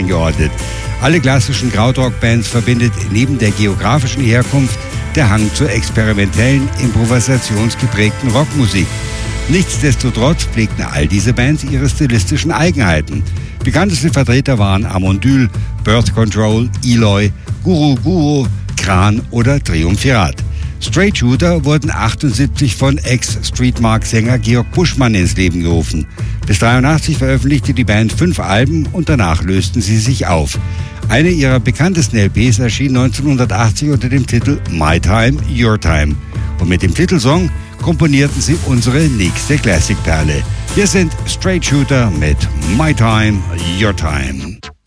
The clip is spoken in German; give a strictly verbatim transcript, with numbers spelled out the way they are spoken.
eingeordnet. Alle klassischen Krautrock-Bands verbindet neben der geografischen Herkunft der Hang zur experimentellen, improvisationsgeprägten Rockmusik. Nichtsdestotrotz pflegten all diese Bands ihre stilistischen Eigenheiten. Bekannteste Vertreter waren Amondyl, Birth Control, Eloy, Guru Guru, Kran oder Triumvirat. Straight Shooter wurden achtundsiebzig von Ex-Streetmark-Sänger Georg Buschmann ins Leben gerufen. Bis neunzehnhundertdreiundachtzig veröffentlichte die Band fünf Alben und danach lösten sie sich auf. Eine ihrer bekanntesten L Ps erschien neunzehnhundertachtzig unter dem Titel My Time, Your Time. Und mit dem Titelsong komponierten sie unsere nächste Classic-Perle. Hier sind Straight Shooter mit My Time, Your Time.